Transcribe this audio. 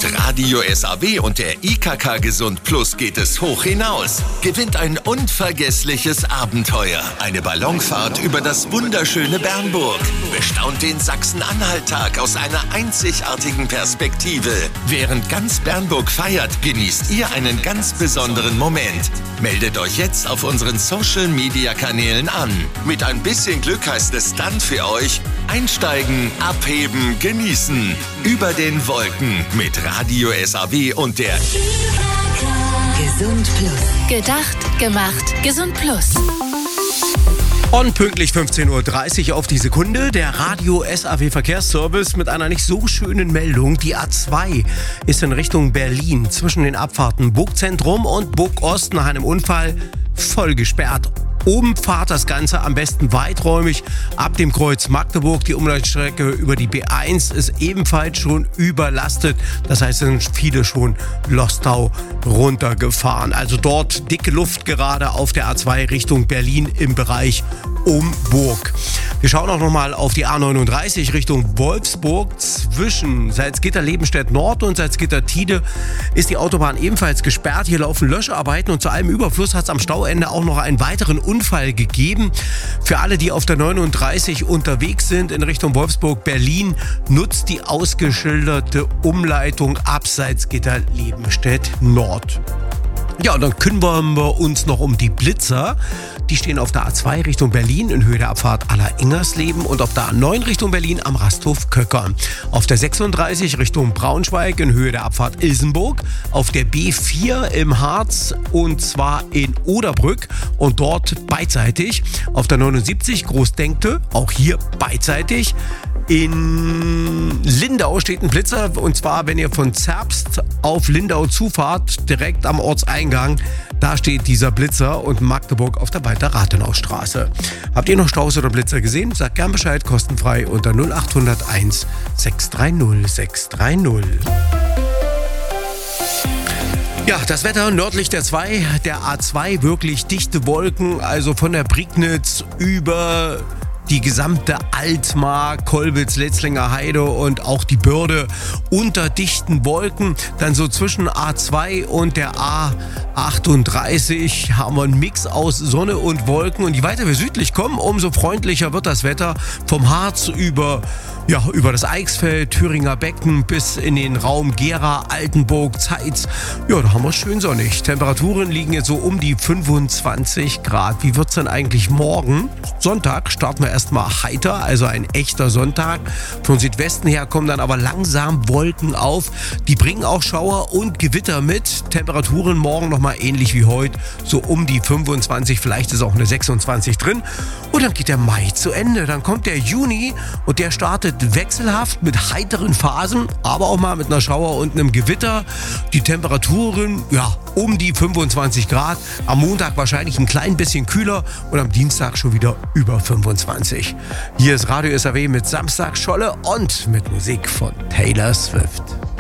Mit Radio SAW und der IKK Gesund Plus geht es hoch hinaus. Gewinnt ein unvergessliches Abenteuer. Eine Ballonfahrt über das wunderschöne Bernburg. Bestaunt den Sachsen-Anhalt-Tag aus einer einzigartigen Perspektive. Während ganz Bernburg feiert, genießt ihr einen ganz besonderen Moment. Meldet euch jetzt auf unseren Social-Media-Kanälen an. Mit ein bisschen Glück heißt es dann für euch: einsteigen, abheben, genießen. Über den Wolken mit Radio SAW und der Gesund Plus. Gedacht, gemacht, Gesund Plus. Und pünktlich 15.30 Uhr auf die Sekunde der Radio SAW Verkehrsservice mit einer nicht so schönen Meldung. Die A2 ist in Richtung Berlin zwischen den Abfahrten Burgzentrum und Burgost nach einem Unfall voll gesperrt. Umfahrt das Ganze am besten weiträumig ab dem Kreuz Magdeburg. Die Umleitstrecke über die B1 ist ebenfalls schon überlastet. Das heißt, es sind viele schon Lostau runtergefahren. Also dort dicke Luft gerade auf der A2 Richtung Berlin im Bereich Burg. Wir schauen auch nochmal auf die A39 Richtung Wolfsburg. Zwischen Salzgitter-Lebenstedt Nord und Salzgitter-Tide ist die Autobahn ebenfalls gesperrt. Hier laufen Löscharbeiten und zu allem Überfluss hat es am Stauende auch noch einen weiteren Unfall gegeben. Für alle, die auf der 39 unterwegs sind in Richtung Wolfsburg-Berlin, nutzt die ausgeschilderte Umleitung ab Salzgitter-Lebenstedt Nord. Ja, und dann kümmern wir uns noch um die Blitzer. Die stehen auf der A2 Richtung Berlin in Höhe der Abfahrt Aller-Ingersleben und auf der A9 Richtung Berlin am Rasthof Köckern. Auf der 36 Richtung Braunschweig in Höhe der Abfahrt Ilsenburg. Auf der B4 im Harz und zwar in Oderbrück und dort beidseitig. Auf der 79 Großdenkte, auch hier beidseitig. In Lindau steht ein Blitzer und zwar, wenn ihr von Zerbst auf Lindau zufahrt, direkt am Ortseingang, da steht dieser Blitzer und Magdeburg auf der Walter-Rathenau-Straße. Habt ihr noch Staus oder Blitzer gesehen? Sagt gern Bescheid, kostenfrei unter 0801 630 630. Ja, das Wetter nördlich der A2 wirklich dichte Wolken, also von der Prignitz über die gesamte Altmark, Kolbitz, Letzlinger Heide und auch die Börde unter dichten Wolken. Dann so zwischen A2 und der A38 haben wir einen Mix aus Sonne und Wolken. Und je weiter wir südlich kommen, umso freundlicher wird das Wetter. Vom Harz über das Eichsfeld, Thüringer Becken bis in den Raum Gera, Altenburg, Zeitz. Ja, da haben wir es schön sonnig. Temperaturen liegen jetzt so um die 25 Grad. Wie wird es denn eigentlich morgen? Sonntag starten wir erstmal heiter, also ein echter Sonntag. Von Südwesten her kommen dann aber langsam Wolken auf. Die bringen auch Schauer und Gewitter mit. Temperaturen morgen nochmal ähnlich wie heute, so um die 25, vielleicht ist auch eine 26 drin. Und dann geht der Mai zu Ende. Dann kommt der Juni und der startet wechselhaft mit heiteren Phasen, aber auch mal mit einer Schauer und einem Gewitter. Die Temperaturen, um die 25 Grad. Am Montag wahrscheinlich ein klein bisschen kühler und am Dienstag schon wieder über 25. Hier ist Radio SAW mit Samstagsscholle und mit Musik von Taylor Swift.